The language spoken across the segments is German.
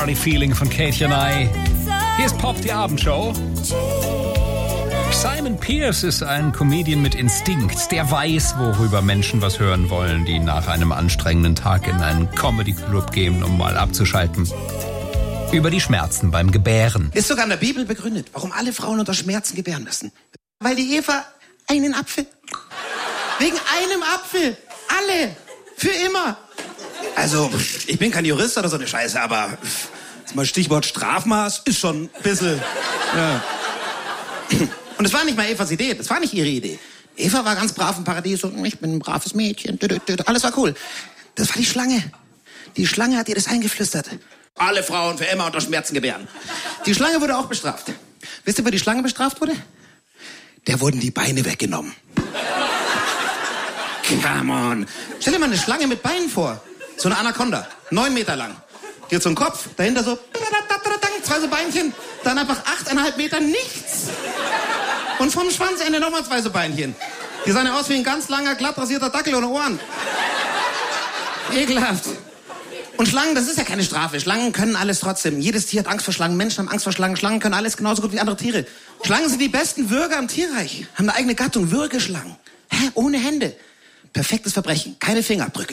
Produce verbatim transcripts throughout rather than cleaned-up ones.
Funny Feeling von Katie and I. Hier ist Pop, die Abendshow. Simon Pierce ist ein Comedian mit Instinkt. Der weiß, worüber Menschen was hören wollen, die nach einem anstrengenden Tag in einen Comedy-Club gehen, um mal abzuschalten. Über die Schmerzen beim Gebären. Ist sogar in der Bibel begründet, warum alle Frauen unter Schmerzen gebären müssen. Weil die Eva einen Apfel. Wegen einem Apfel. Alle. Für immer. Also, ich bin kein Jurist oder so eine Scheiße, aber mal Stichwort Strafmaß ist schon ein bisschen... Ja. Und es war nicht mal Evas Idee, das war nicht ihre Idee. Eva war ganz brav im Paradies und ich bin ein braves Mädchen. Alles war cool. Das war die Schlange. Die Schlange hat ihr das eingeflüstert. Alle Frauen für immer unter Schmerzen gebären. Die Schlange wurde auch bestraft. Wisst ihr, wo die Schlange bestraft wurde? Der wurden die Beine weggenommen. Come on. Stell dir mal eine Schlange mit Beinen vor. So eine Anaconda. Neun Meter lang. Die hat so einen Kopf, dahinter so zwei so Beinchen, dann einfach achteinhalb Meter nichts. Und vom Schwanzende nochmal zwei so Beinchen. Die sahen ja aus wie ein ganz langer, glatt rasierter Dackel ohne Ohren. Ekelhaft. Und Schlangen, das ist ja keine Strafe. Schlangen können alles trotzdem. Jedes Tier hat Angst vor Schlangen. Menschen haben Angst vor Schlangen. Schlangen können alles genauso gut wie andere Tiere. Schlangen sind die besten Würger im Tierreich. Haben eine eigene Gattung. Würgeschlangen. Hä? Ohne Hände. Perfektes Verbrechen. Keine Fingerabdrücke.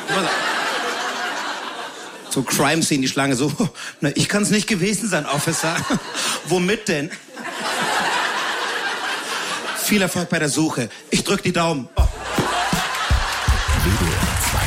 So Crime Scene, die Schlange so. Na, ich kann's nicht gewesen sein, Officer. Womit denn? Viel Erfolg bei der Suche. Ich drück die Daumen. Oh.